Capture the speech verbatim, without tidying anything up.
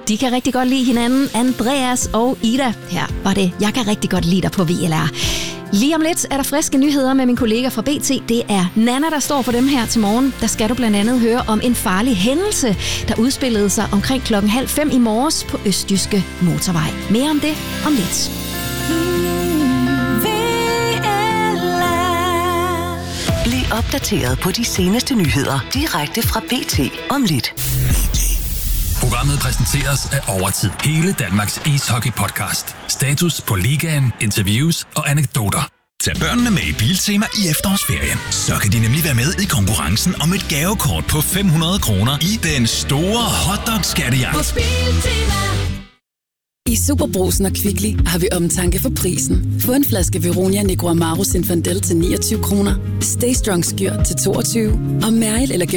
De kan rigtig godt lide hinanden, Andreas og Ida. Her var det, jeg kan rigtig godt lide dig på V L R. Lige om lidt er der friske nyheder med min kollega fra B T. Det er Nana, der står for dem her til morgen. Der skal du blandt andet høre om en farlig hændelse, der udspillede sig omkring klokken halv fem i morges på Østjyske Motorvej. Mere om det om lidt. Bliv opdateret på de seneste nyheder direkte fra B T om lidt. Programmet præsenteres af Overtid. Hele Danmarks ishockey-podcast. Status på ligaen, interviews og anekdoter. Tag børnene med i Biltema i efterårsferien. Så kan de nemlig være med i konkurrencen om et gavekort på fem hundrede kroner i den store hotdog-skattejagt. I Superbrugsen og Kvickly har vi omtanke for prisen. Få en flaske Veronia Negro Amaro Zinfandel til niogtyve kroner, Stay Strong Skyr til toogtyve og Mæril eller